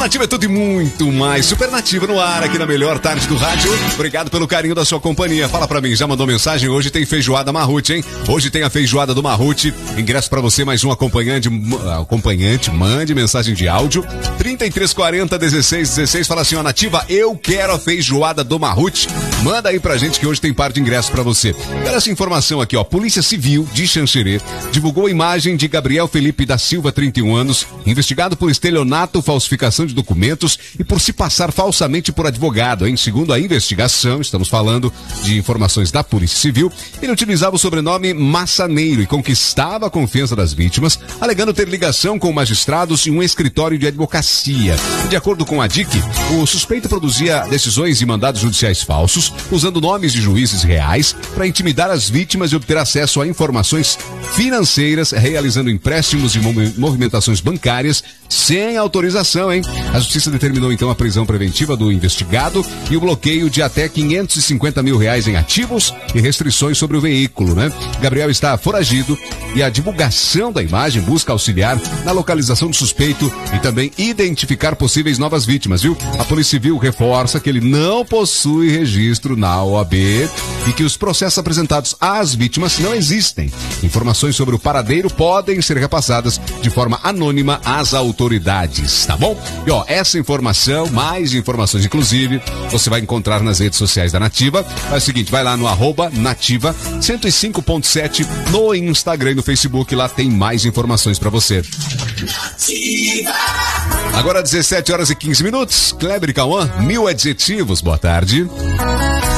Nativa é tudo e muito mais. Supernativa no ar, aqui na melhor tarde do rádio. Obrigado pelo carinho da sua companhia. Fala pra mim, já mandou mensagem? Hoje tem feijoada Marrute, hein? Hoje tem a feijoada do Marrute. Ingresso pra você, mais um acompanhante. Mande mensagem de áudio. 3340-1616. Fala assim, ó, Nativa, eu quero a feijoada do Marrute. Manda aí pra gente que hoje tem par de ingresso pra você. Olha essa informação aqui, ó. Polícia Civil de Xanxerê divulgou a imagem de Gabriel Felipe da Silva, 31 anos, investigado por estelionato, falsificação de documentos e por se passar falsamente por advogado, hein? Segundo a investigação, estamos falando de informações da Polícia Civil, ele utilizava o sobrenome Massaneiro e conquistava a confiança das vítimas, alegando ter ligação com magistrados em um escritório de advocacia. De acordo com a DIC, o suspeito produzia decisões e mandados judiciais falsos, usando nomes de juízes reais para intimidar as vítimas e obter acesso a informações financeiras, realizando empréstimos e movimentações bancárias sem autorização, hein? A justiça determinou então a prisão preventiva do investigado e o bloqueio de até R$550 mil em ativos e restrições sobre o veículo, né? Gabriel está foragido e a divulgação da imagem busca auxiliar na localização do suspeito e também identificar possíveis novas vítimas, viu? A Polícia Civil reforça que ele não possui registro na OAB e que os processos apresentados às vítimas não existem. Informações sobre o paradeiro podem ser repassadas de forma anônima às autoridades, tá bom? E ó, essa informação, mais informações inclusive, você vai encontrar nas redes sociais da Nativa. É o seguinte, vai lá no @Nativa 105.7 no Instagram e no Facebook, lá tem mais informações pra você. Nativa. Agora 17 horas e 15 minutos. Kleber e Cauã, 1000 adjetivos, boa tarde.